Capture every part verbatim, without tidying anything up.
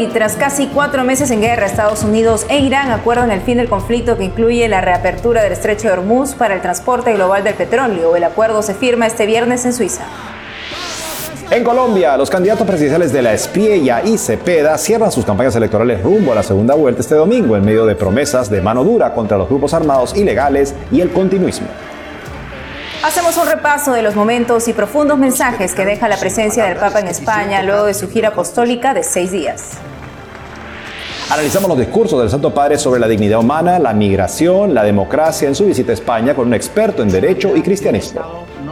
tras casi cuatro meses en guerra, Estados Unidos e Irán acuerdan el fin del conflicto que incluye la reapertura del estrecho de Hormuz para el transporte global del petróleo. El acuerdo se firma este viernes en Suiza. En Colombia, los candidatos presidenciales de la Espriella y Cepeda cierran sus campañas electorales rumbo a la segunda vuelta este domingo en medio de promesas de mano dura contra los grupos armados ilegales y el continuismo. Hacemos un repaso de los momentos y profundos mensajes que deja la presencia del Papa en España luego de su gira apostólica de seis días. Analizamos los discursos del Santo Padre sobre la dignidad humana, la migración, la democracia en su visita a España con un experto en derecho y cristianismo.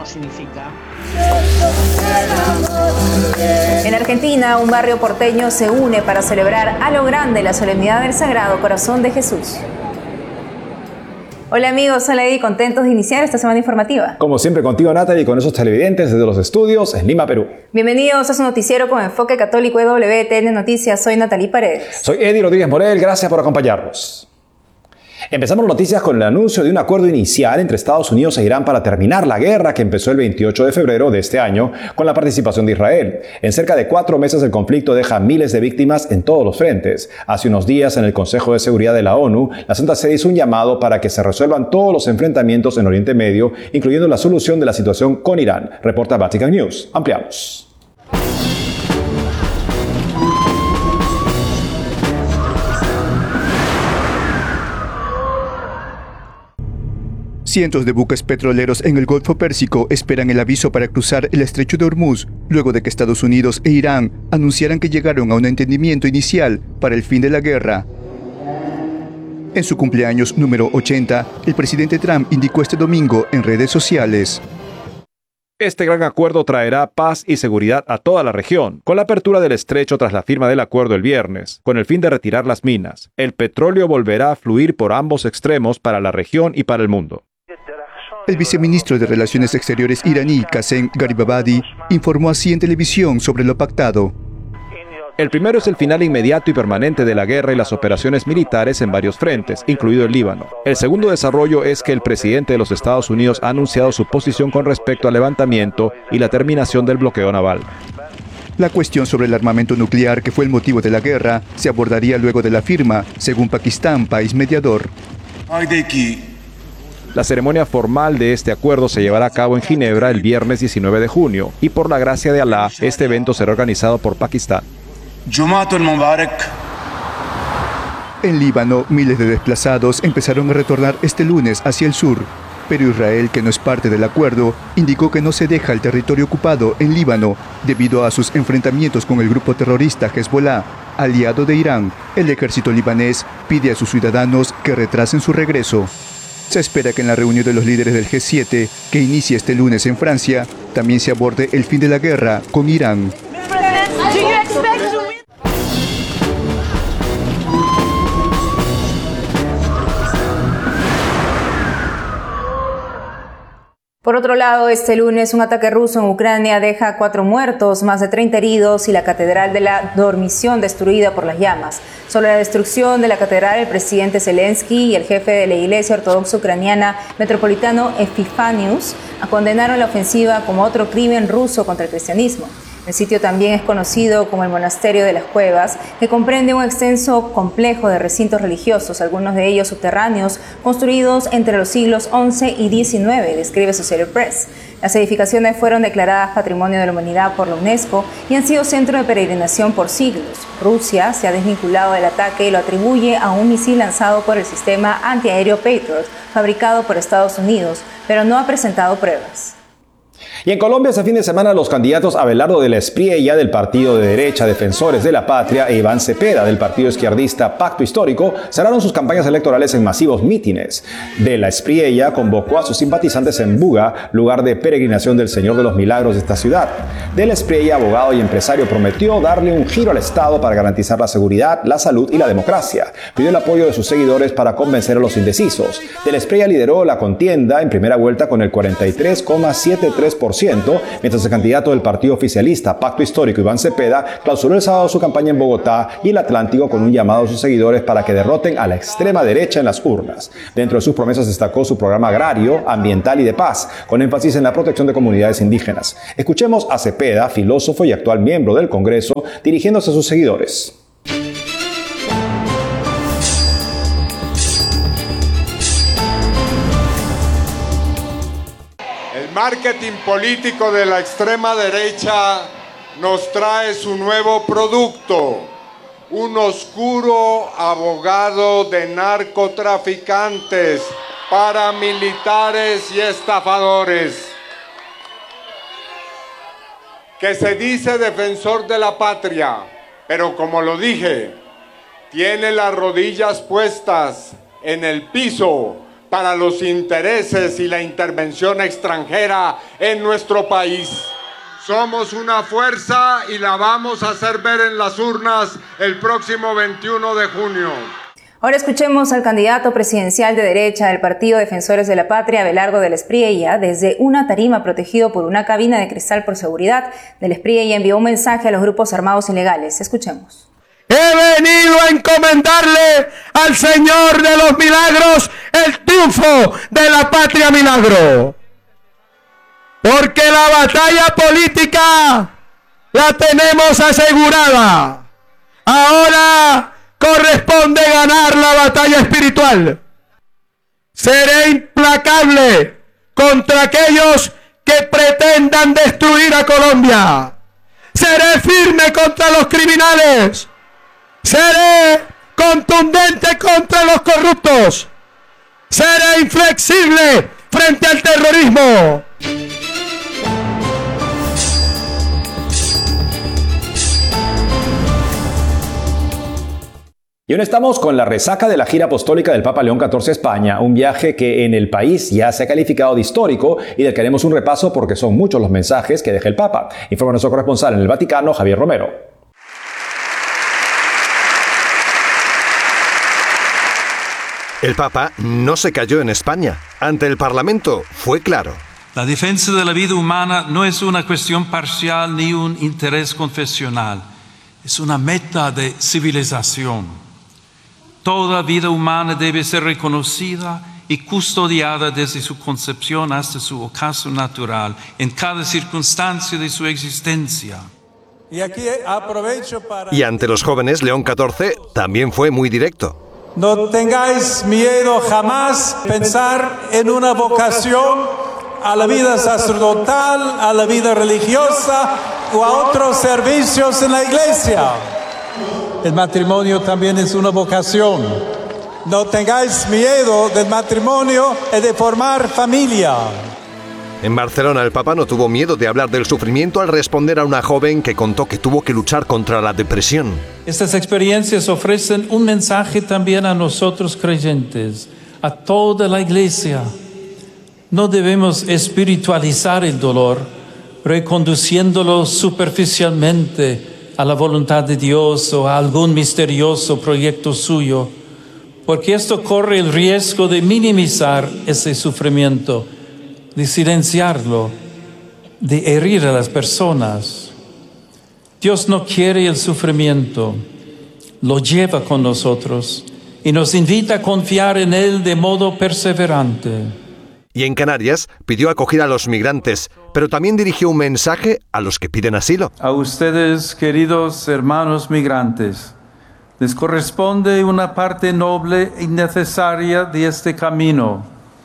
En Argentina, un barrio porteño se une para celebrar a lo grande la solemnidad del Sagrado Corazón de Jesús. Hola amigos, soy Lady, contentos de iniciar esta semana informativa. Como siempre contigo, Natalie, y con esos televidentes desde los estudios en Lima, Perú. Bienvenidos a su noticiero con enfoque católico de W T N Noticias. Soy Natalie Paredes. Soy Eddie Rodríguez Morel, gracias por acompañarnos. Empezamos las noticias con el anuncio de un acuerdo inicial entre Estados Unidos e Irán para terminar la guerra que empezó el veintiocho de febrero de este año con la participación de Israel. En cerca de cuatro meses el conflicto deja miles de víctimas en todos los frentes. Hace unos días en el Consejo de Seguridad de la ONU, la Santa Sede hizo un llamado para que se resuelvan todos los enfrentamientos en Oriente Medio, incluyendo la solución de la situación con Irán. Reporta Vatican News. Ampliamos. Cientos de buques petroleros en el Golfo Pérsico esperan el aviso para cruzar el estrecho de Hormuz, luego de que Estados Unidos e Irán anunciaran que llegaron a un entendimiento inicial para el fin de la guerra. En su cumpleaños número ochenta, el presidente Trump indicó este domingo en redes sociales: Este gran acuerdo traerá paz y seguridad a toda la región, con la apertura del estrecho tras la firma del acuerdo el viernes, con el fin de retirar las minas. El petróleo volverá a fluir por ambos extremos para la región y para el mundo. El viceministro de Relaciones Exteriores iraní, Qasem Gharibabadi, informó así en televisión sobre lo pactado. El primero es el final inmediato y permanente de la guerra y las operaciones militares en varios frentes, incluido el Líbano. El segundo desarrollo es que el presidente de los Estados Unidos ha anunciado su posición con respecto al levantamiento y la terminación del bloqueo naval. La cuestión sobre el armamento nuclear, que fue el motivo de la guerra, se abordaría luego de la firma, según Pakistán, país mediador. La ceremonia formal de este acuerdo se llevará a cabo en Ginebra el viernes diecinueve de junio, y por la gracia de Alá, este evento será organizado por Pakistán. En Líbano, miles de desplazados empezaron a retornar este lunes hacia el sur, pero Israel, que no es parte del acuerdo, indicó que no se deja el territorio ocupado en Líbano debido a sus enfrentamientos con el grupo terrorista Hezbollah, aliado de Irán. El ejército libanés pide a sus ciudadanos que retrasen su regreso. Se espera que en la reunión de los líderes del G siete, que inicia este lunes en Francia, también se aborde el fin de la guerra con Irán. Por otro lado, este lunes un ataque ruso en Ucrania deja cuatro muertos, más de treinta heridos y la Catedral de la Dormición destruida por las llamas. Sobre la destrucción de la catedral, el presidente Zelensky y el jefe de la Iglesia Ortodoxa Ucraniana, Metropolitano Epifanius, condenaron la ofensiva como otro crimen ruso contra el cristianismo. El sitio también es conocido como el Monasterio de las Cuevas, que comprende un extenso complejo de recintos religiosos, algunos de ellos subterráneos, construidos entre los siglos once y diecinueve, describe Associated Press. Las edificaciones fueron declaradas Patrimonio de la Humanidad por la UNESCO y han sido centro de peregrinación por siglos. Rusia se ha desvinculado del ataque y lo atribuye a un misil lanzado por el sistema antiaéreo Patriot, fabricado por Estados Unidos, pero no ha presentado pruebas. Y en Colombia, este fin de semana, los candidatos Abelardo de la Espriella, del partido de derecha Defensores de la Patria, e Iván Cepeda, del partido izquierdista Pacto Histórico, cerraron sus campañas electorales en masivos mítines. De la Espriella convocó a sus simpatizantes en Buga, lugar de peregrinación del Señor de los Milagros de esta ciudad. De la Espriella, abogado y empresario, prometió darle un giro al Estado para garantizar la seguridad, la salud y la democracia. Pidió el apoyo de sus seguidores para convencer a los indecisos. De la Espriella lideró la contienda en primera vuelta con el cuarenta y tres coma setenta y tres por ciento, mientras el candidato del partido oficialista Pacto Histórico, Iván Cepeda, clausuró el sábado su campaña en Bogotá y el Atlántico con un llamado a sus seguidores para que derroten a la extrema derecha en las urnas. Dentro de sus promesas destacó su programa agrario, ambiental y de paz, con énfasis en la protección de comunidades indígenas. Escuchemos a Cepeda, filósofo y actual miembro del Congreso, dirigiéndose a sus seguidores. marketing político de la extrema derecha nos trae su nuevo producto, un oscuro abogado de narcotraficantes, paramilitares y estafadores, que se dice defensor de la patria, pero como lo dije, tiene las rodillas puestas en el piso para los intereses y la intervención extranjera en nuestro país. Somos una fuerza y la vamos a hacer ver en las urnas el próximo veintiuno de junio. Ahora escuchemos al candidato presidencial de derecha del Partido Defensores de la Patria, Abelardo del Espriella, desde una tarima protegido por una cabina de cristal por seguridad. Del Espriella envió un mensaje a los grupos armados ilegales. Escuchemos. He venido a encomendarle al Señor de los Milagros el triunfo de la Patria Milagro. Porque la batalla política la tenemos asegurada. Ahora corresponde ganar la batalla espiritual. Seré implacable contra aquellos que pretendan destruir a Colombia. Seré firme contra los criminales. Seré contundente contra los corruptos. Seré inflexible frente al terrorismo. Y aún estamos con la resaca de la gira apostólica del Papa León catorce a España, un viaje que en el país ya se ha calificado de histórico y del que haremos un repaso porque son muchos los mensajes que deja el Papa. Informa nuestro corresponsal en el Vaticano, Javier Romero. El Papa no se cayó en España. Ante el Parlamento fue claro. La defensa de la vida humana no es una cuestión parcial ni un interés confesional. Es una meta de civilización. Toda vida humana debe ser reconocida y custodiada desde su concepción hasta su ocaso natural, en cada circunstancia de su existencia. Y aquí aprovecho para... Y ante los jóvenes, León catorce también fue muy directo. No tengáis miedo jamás pensar en una vocación a la vida sacerdotal, a la vida religiosa o a otros servicios en la iglesia. El matrimonio también es una vocación. No tengáis miedo del matrimonio y de formar familia. En Barcelona, el Papa no tuvo miedo de hablar del sufrimiento al responder a una joven que contó que tuvo que luchar contra la depresión. Estas experiencias ofrecen un mensaje también a nosotros creyentes, a toda la iglesia. No debemos espiritualizar el dolor, reconduciéndolo superficialmente a la voluntad de Dios o a algún misterioso proyecto suyo, porque esto corre el riesgo de minimizar ese sufrimiento, de silenciarlo, de herir a las personas. Dios no quiere el sufrimiento, lo lleva con nosotros y nos invita a confiar en Él de modo perseverante. Y en Canarias pidió acoger a los migrantes, pero también dirigió un mensaje a los que piden asilo. A ustedes, queridos hermanos migrantes, les corresponde una parte noble y necesaria de este camino: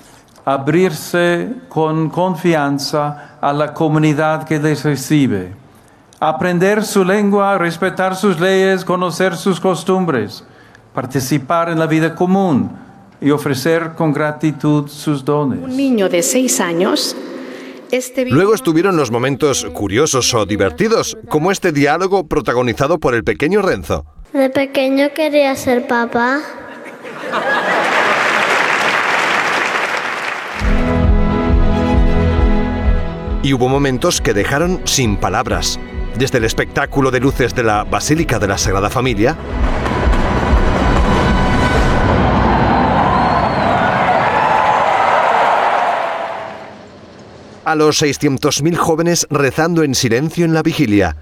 abrirse con confianza a la comunidad que les recibe, aprender su lengua, respetar sus leyes, conocer sus costumbres, participar en la vida común y ofrecer con gratitud sus dones. Un niño de seis años. Este Luego estuvieron los momentos curiosos o divertidos, como este diálogo protagonizado por el pequeño Renzo. De pequeño quería ser papá. Y hubo momentos que dejaron sin palabras. Desde el espectáculo de luces de la Basílica de la Sagrada Familia, a los seiscientos mil jóvenes rezando en silencio en la vigilia.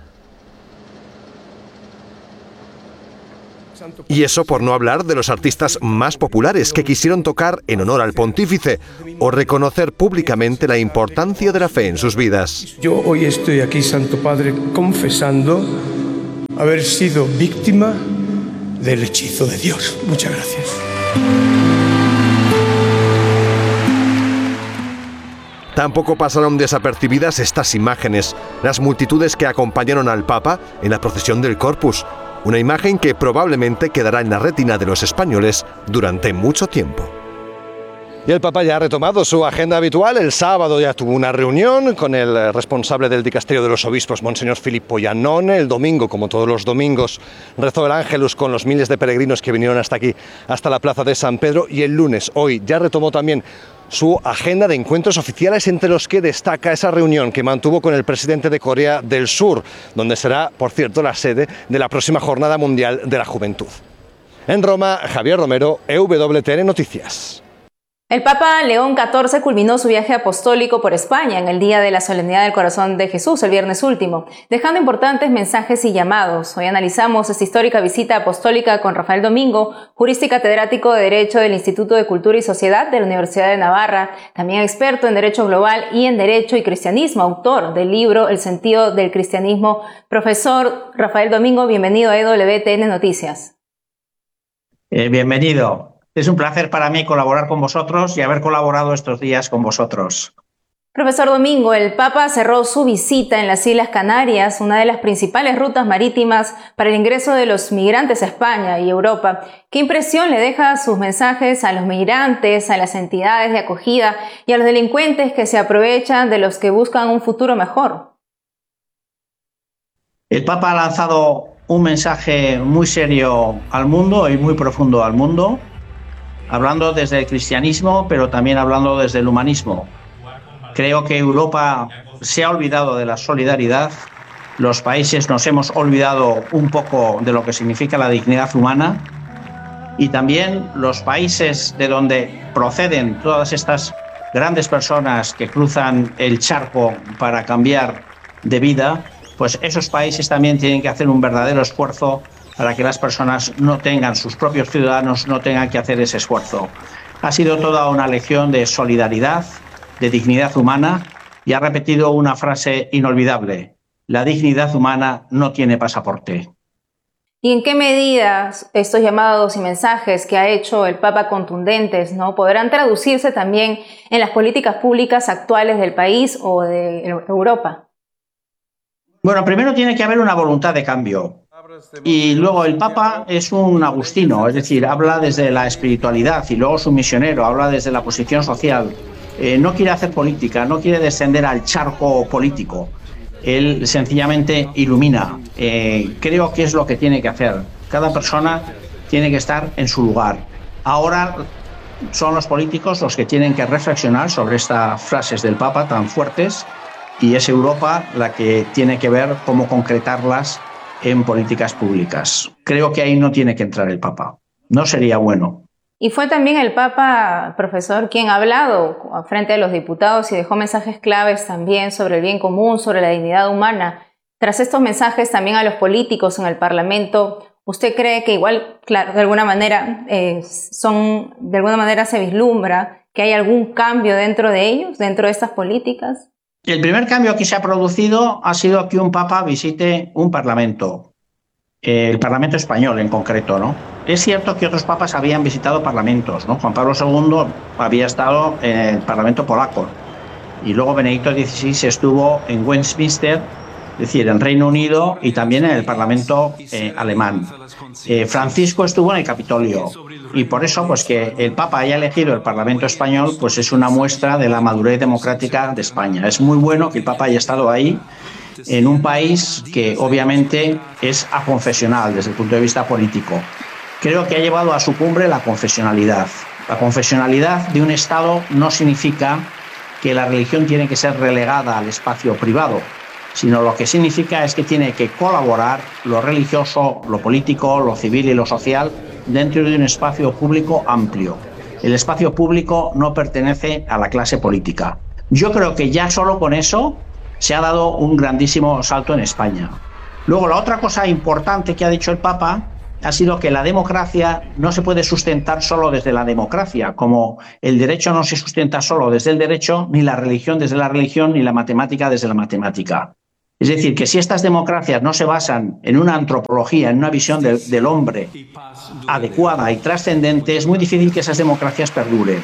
Y eso por no hablar de los artistas más populares que quisieron tocar en honor al pontífice o reconocer públicamente la importancia de la fe en sus vidas. Yo hoy estoy aquí, Santo Padre, confesando haber sido víctima del hechizo de Dios. Muchas gracias. Tampoco pasaron desapercibidas estas imágenes, las multitudes que acompañaron al Papa en la procesión del Corpus, una imagen que probablemente quedará en la retina de los españoles durante mucho tiempo. Y el Papa ya ha retomado su agenda habitual. El sábado ya tuvo una reunión con el responsable del dicasterio de los obispos, Monseñor Filippo Iannone. El domingo, como todos los domingos, rezó el Ángelus con los miles de peregrinos que vinieron hasta aquí, hasta la plaza de San Pedro. Y el lunes, hoy, ya retomó también su agenda de encuentros oficiales, entre los que destaca esa reunión que mantuvo con el presidente de Corea del Sur, donde será, por cierto, la sede de la próxima Jornada Mundial de la Juventud. En Roma, Javier Romero, E W T N Noticias. El Papa León catorce culminó su viaje apostólico por España en el día de la Solemnidad del Corazón de Jesús, el viernes último, dejando importantes mensajes y llamados. Hoy analizamos esta histórica visita apostólica con Rafael Domingo, jurista y catedrático de Derecho del Instituto de Cultura y Sociedad de la Universidad de Navarra, también experto en Derecho Global y en Derecho y Cristianismo, autor del libro El sentido del cristianismo. Profesor Rafael Domingo, bienvenido a E W T N Noticias. Eh, bienvenido. Es un placer para mí colaborar con vosotros y haber colaborado estos días con vosotros. Profesor Domingo, el Papa cerró su visita en las Islas Canarias, una de las principales rutas marítimas para el ingreso de los migrantes a España y Europa. ¿Qué impresión le deja sus mensajes a los migrantes, a las entidades de acogida y a los delincuentes que se aprovechan de los que buscan un futuro mejor? El Papa ha lanzado un mensaje muy serio al mundo y muy profundo al mundo, hablando desde el cristianismo, pero también hablando desde el humanismo. Creo que Europa se ha olvidado de la solidaridad, los países nos hemos olvidado un poco de lo que significa la dignidad humana, y también los países de donde proceden todas estas grandes personas que cruzan el charco para cambiar de vida, pues esos países también tienen que hacer un verdadero esfuerzo para que las personas no tengan, sus propios ciudadanos no tengan que hacer ese esfuerzo. Ha sido toda una lección de solidaridad, de dignidad humana, y ha repetido una frase inolvidable: la dignidad humana no tiene pasaporte. ¿Y en qué medida estos llamados y mensajes que ha hecho el Papa contundentes, ¿no?, podrán traducirse también en las políticas públicas actuales del país o de Europa? Bueno, primero tiene que haber una voluntad de cambio. Y luego el Papa es un agustino, es decir, habla desde la espiritualidad, y luego es un misionero, habla desde la posición social. Eh, no quiere hacer política, no quiere descender al charco político. Él sencillamente ilumina. Eh, creo que es lo que tiene que hacer. Cada persona tiene que estar en su lugar. Ahora son los políticos los que tienen que reflexionar sobre estas frases del Papa tan fuertes, y es Europa la que tiene que ver cómo concretarlas en políticas públicas. Creo que ahí no tiene que entrar el Papa. No sería bueno. Y fue también el Papa, profesor, quien ha hablado frente a los diputados y dejó mensajes claves también sobre el bien común, sobre la dignidad humana. Tras estos mensajes también a los políticos en el Parlamento, ¿usted cree que igual, claro, de alguna manera eh, son, de alguna manera se vislumbra que hay algún cambio dentro de ellos, dentro de estas políticas? El primer cambio que se ha producido ha sido que un Papa visite un Parlamento, el Parlamento español en concreto, ¿no? Es cierto que otros papas habían visitado parlamentos, ¿no? Juan Pablo segundo había estado en el Parlamento polaco, y luego Benedicto dieciséis estuvo en Westminster, es decir, en Reino Unido, y también en el Parlamento eh, alemán. Eh, Francisco estuvo en el Capitolio, y por eso, pues que el Papa haya elegido el Parlamento español, pues es una muestra de la madurez democrática de España. Es muy bueno que el Papa haya estado ahí, en un país que obviamente es aconfesional desde el punto de vista político. Creo que ha llevado a su cumbre la confesionalidad. La confesionalidad de un Estado no significa que la religión tiene que ser relegada al espacio privado, sino lo que significa es que tiene que colaborar lo religioso, lo político, lo civil y lo social dentro de un espacio público amplio. El espacio público no pertenece a la clase política. Yo creo que ya solo con eso se ha dado un grandísimo salto en España. Luego, la otra cosa importante que ha dicho el Papa ha sido que la democracia no se puede sustentar solo desde la democracia, como el derecho no se sustenta solo desde el derecho, ni la religión desde la religión, ni la matemática desde la matemática. Es decir, que si estas democracias no se basan en una antropología, en una visión de, del hombre adecuada y trascendente, es muy difícil que esas democracias perduren.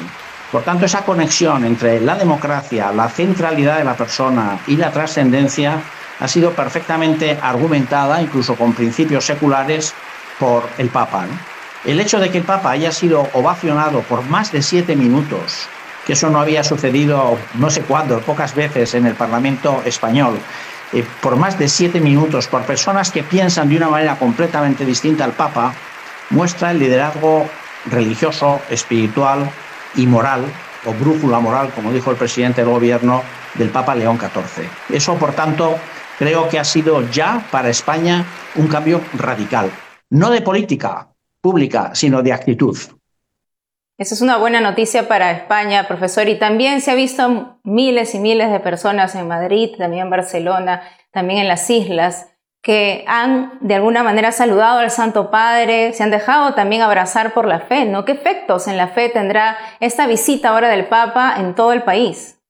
Por tanto, esa conexión entre la democracia, la centralidad de la persona y la trascendencia ha sido perfectamente argumentada, incluso con principios seculares, por el Papa, ¿no? El hecho de que el Papa haya sido ovacionado por más de siete minutos, que eso no había sucedido no sé cuándo, pocas veces en el Parlamento español, eh, por más de siete minutos por personas que piensan de una manera completamente distinta al Papa, muestra el liderazgo religioso, espiritual y moral, o brújula moral, como dijo el presidente del gobierno del Papa León catorce. Eso, por tanto, creo que ha sido ya para España un cambio radical, no de política pública, sino de actitud. Eso es una buena noticia para España, profesor, y también se ha visto miles y miles de personas en Madrid, también en Barcelona, también en las islas, que han de alguna manera saludado al Santo Padre, se han dejado también abrazar por la fe, ¿no? ¿Qué efectos en la fe tendrá esta visita ahora del Papa en todo el país?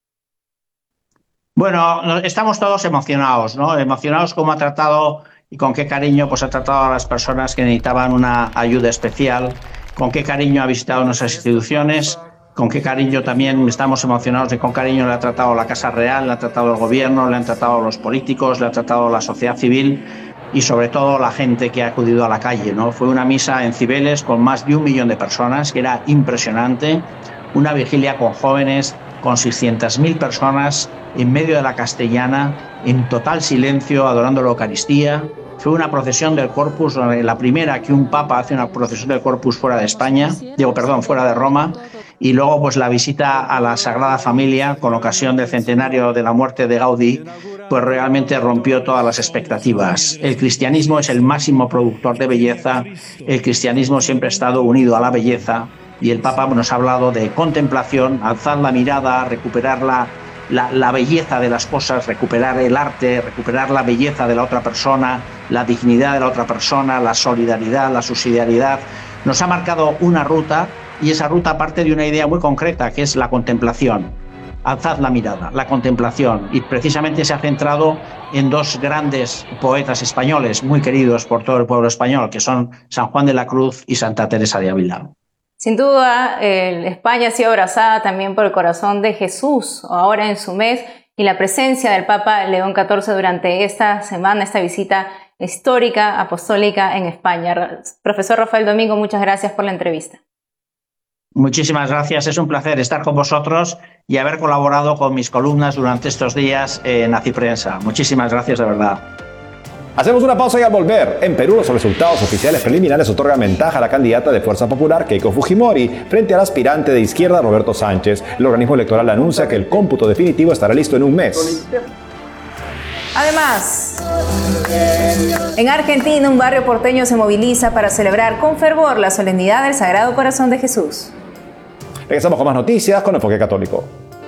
Bueno, estamos todos emocionados, ¿no? Emocionados cómo ha tratado y con qué cariño pues ha tratado a las personas que necesitaban una ayuda especial, con qué cariño ha visitado nuestras instituciones, con qué cariño también estamos emocionados de con cariño le ha tratado la Casa Real, le ha tratado el gobierno, le han tratado los políticos, le ha tratado la sociedad civil y sobre todo la gente que ha acudido a la calle, ¿no? Fue una misa en Cibeles con más de un millón de personas, que era impresionante, una vigilia con jóvenes, con seiscientas mil personas en medio de la Castellana, en total silencio, adorando la Eucaristía. Fue una procesión del Corpus, la primera que un papa hace una procesión del Corpus fuera de España, digo, perdón, fuera de Roma, y luego pues la visita a la Sagrada Familia con ocasión del centenario de la muerte de Gaudí, pues realmente rompió todas las expectativas. El cristianismo es el máximo productor de belleza, el cristianismo siempre ha estado unido a la belleza, y el Papa nos ha hablado de contemplación, alzar la mirada, recuperar la, la, la belleza de las cosas, recuperar el arte, recuperar la belleza de la otra persona, la dignidad de la otra persona, la solidaridad, la subsidiariedad. Nos ha marcado una ruta y esa ruta parte de una idea muy concreta que es la contemplación. Alzad la mirada, la contemplación, y precisamente se ha centrado en dos grandes poetas españoles muy queridos por todo el pueblo español, que son San Juan de la Cruz y Santa Teresa de Ávila. Sin duda, eh, España ha sido abrazada también por el corazón de Jesús, ahora en su mes, y la presencia del Papa León catorce durante esta semana, esta visita histórica, apostólica en España. Profesor Rafael Domingo, muchas gracias por la entrevista. Muchísimas gracias, es un placer estar con vosotros y haber colaborado con mis columnas durante estos días en Aciprensa. Muchísimas gracias de verdad. Hacemos una pausa y al volver, en Perú los resultados oficiales preliminares otorgan ventaja a la candidata de Fuerza Popular Keiko Fujimori frente al aspirante de izquierda Roberto Sánchez. El organismo electoral anuncia que el cómputo definitivo estará listo en un mes. Además, en Argentina un barrio porteño se moviliza para celebrar con fervor la solemnidad del Sagrado Corazón de Jesús. Regresamos con más noticias con Enfoque Católico.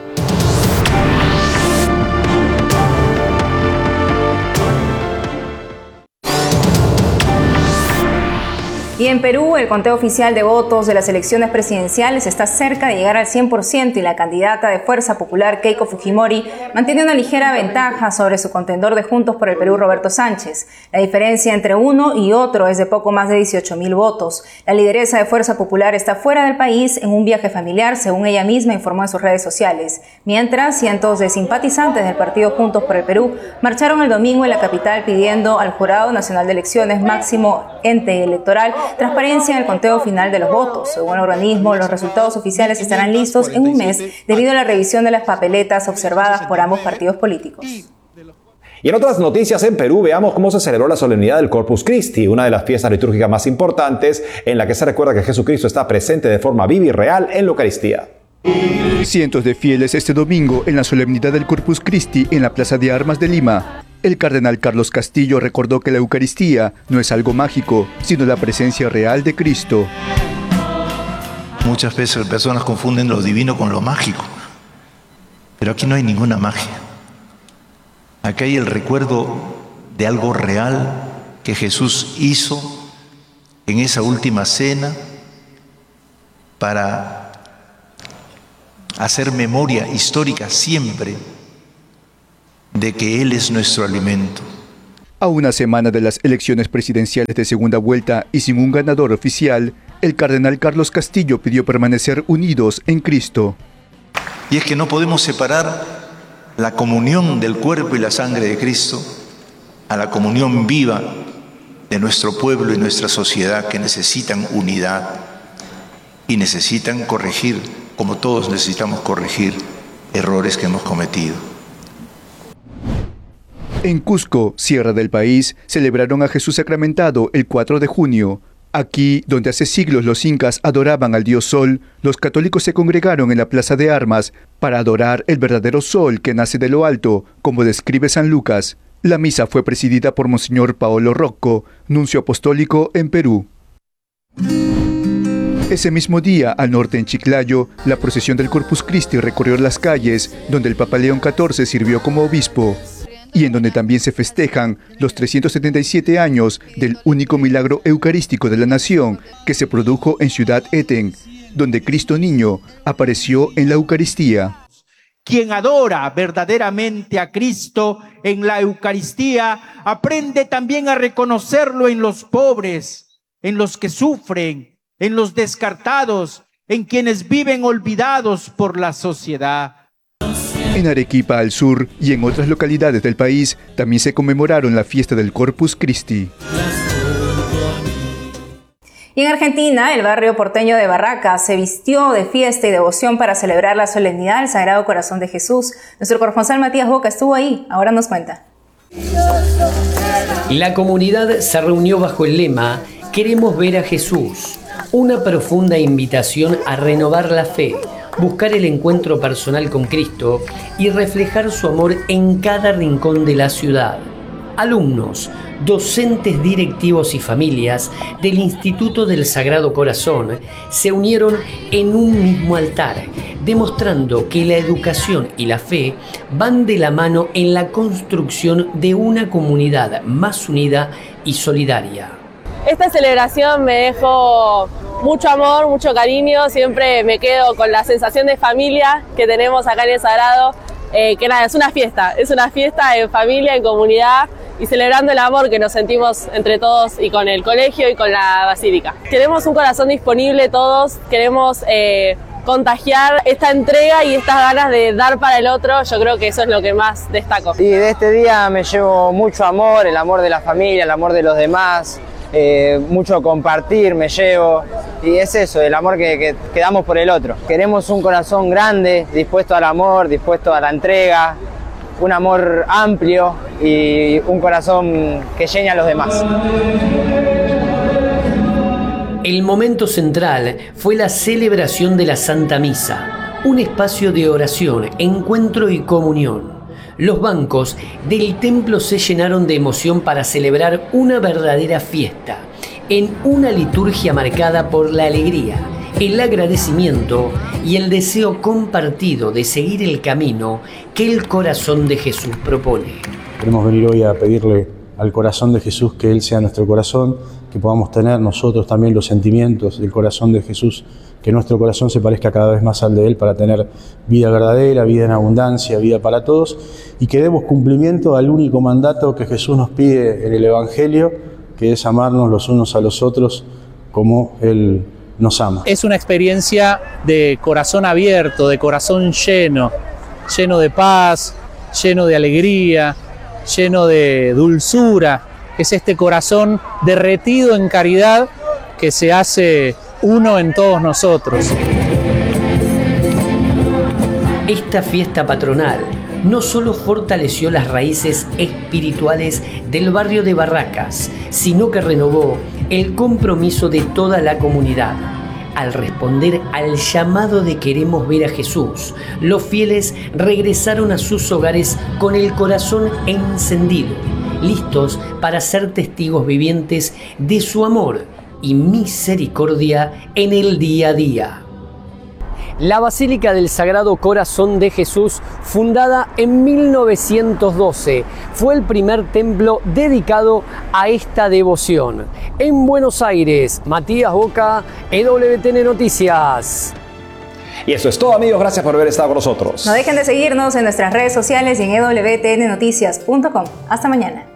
Y en Perú, el conteo oficial de votos de las elecciones presidenciales está cerca de llegar al cien por ciento y la candidata de Fuerza Popular, Keiko Fujimori, mantiene una ligera ventaja sobre su contendor de Juntos por el Perú, Roberto Sánchez. La diferencia entre uno y otro es de poco más de dieciocho mil votos. La lideresa de Fuerza Popular está fuera del país en un viaje familiar, según ella misma informó en sus redes sociales. Mientras, cientos de simpatizantes del partido Juntos por el Perú marcharon el domingo en la capital pidiendo al Jurado Nacional de Elecciones, máximo ente electoral, transparencia en el conteo final de los votos. Según el organismo, los resultados oficiales estarán listos en un mes debido a la revisión de las papeletas observadas por ambos partidos políticos. Y en otras noticias en Perú, veamos cómo se celebró la solemnidad del Corpus Christi, una de las fiestas litúrgicas más importantes en la que se recuerda que Jesucristo está presente de forma viva y real en la Eucaristía. Cientos de fieles este domingo en la solemnidad del Corpus Christi en la Plaza de Armas de Lima. El cardenal Carlos Castillo recordó que la Eucaristía no es algo mágico, sino la presencia real de Cristo. Muchas veces las personas confunden lo divino con lo mágico, pero aquí no hay ninguna magia. Aquí hay el recuerdo de algo real que Jesús hizo en esa última cena para hacer memoria histórica siempre de que Él es nuestro alimento. A una semana de las elecciones presidenciales de segunda vuelta y sin un ganador oficial, El cardenal Carlos Castillo pidió permanecer unidos en Cristo. Y es que no podemos separar la comunión del cuerpo y la sangre de Cristo a la comunión viva de nuestro pueblo y nuestra sociedad, que necesitan unidad y necesitan corregir, como todos necesitamos corregir, errores que hemos cometido. En Cusco, sierra del país, celebraron a Jesús sacramentado el cuatro de junio. Aquí, donde hace siglos los incas adoraban al dios Sol, los católicos se congregaron en la Plaza de Armas para adorar el verdadero Sol que nace de lo alto, como describe San Lucas. La misa fue presidida por Monseñor Paolo Rocco, nuncio apostólico en Perú. Ese mismo día, al norte en Chiclayo, la procesión del Corpus Christi recorrió las calles donde el Papa León catorce sirvió como obispo, y en donde también se festejan los trescientos setenta y siete años del único milagro eucarístico de la nación que se produjo en Ciudad Eten, donde Cristo Niño apareció en la Eucaristía. Quien adora verdaderamente a Cristo en la Eucaristía aprende también a reconocerlo en los pobres, en los que sufren, en los descartados, en quienes viven olvidados por la sociedad. En Arequipa, al sur, y en otras localidades del país, también se conmemoraron la fiesta del Corpus Christi. Y en Argentina, el barrio porteño de Barracas se vistió de fiesta y devoción para celebrar la solemnidad del Sagrado Corazón de Jesús. Nuestro corresponsal Matías Boca estuvo ahí, ahora nos cuenta. La comunidad se reunió bajo el lema «Queremos ver a Jesús», una profunda invitación a renovar la fe, buscar el encuentro personal con Cristo y reflejar su amor en cada rincón de la ciudad. Alumnos, docentes, directivos y familias del Instituto del Sagrado Corazón se unieron en un mismo altar, demostrando que la educación y la fe van de la mano en la construcción de una comunidad más unida y solidaria. Esta celebración me dejó mucho amor, mucho cariño, siempre me quedo con la sensación de familia que tenemos acá en el Sagrado, eh, que nada, es una fiesta, es una fiesta en familia, en comunidad y celebrando el amor que nos sentimos entre todos y con el colegio y con la basílica. Queremos un corazón disponible todos, queremos eh, contagiar esta entrega y estas ganas de dar para el otro, yo creo que eso es lo que más destaco. Y de este día me llevo mucho amor, el amor de la familia, el amor de los demás. Eh, mucho compartir me llevo y es eso, el amor que, que, que damos por el otro. Queremos un corazón grande, dispuesto al amor, dispuesto a la entrega, un amor amplio y un corazón que llene a los demás. El momento central fue la celebración de la Santa Misa, un espacio de oración, encuentro y comunión. Los bancos del templo se llenaron de emoción para celebrar una verdadera fiesta, en una liturgia marcada por la alegría, el agradecimiento y el deseo compartido de seguir el camino que el corazón de Jesús propone. Queremos venir hoy a pedirle al corazón de Jesús que Él sea nuestro corazón, que podamos tener nosotros también los sentimientos del corazón de Jesús, que nuestro corazón se parezca cada vez más al de Él para tener vida verdadera, vida en abundancia, vida para todos, y que demos cumplimiento al único mandato que Jesús nos pide en el Evangelio, que es amarnos los unos a los otros como Él nos ama. Es una experiencia de corazón abierto, de corazón lleno, lleno de paz, lleno de alegría, lleno de dulzura. Es este corazón derretido en caridad que se hace uno en todos nosotros. Esta fiesta patronal no solo fortaleció las raíces espirituales del barrio de Barracas, sino que renovó el compromiso de toda la comunidad. Al responder al llamado de queremos ver a Jesús, los fieles regresaron a sus hogares con el corazón encendido, listos para ser testigos vivientes de su amor y misericordia en el día a día. La Basílica del Sagrado Corazón de Jesús, fundada en mil novecientos doce, fue el primer templo dedicado a esta devoción. En Buenos Aires, Matías Boca, E W T N Noticias. Y eso es todo, amigos. Gracias por haber estado con nosotros. No dejen de seguirnos en nuestras redes sociales y en e w t n noticias punto com. Hasta mañana.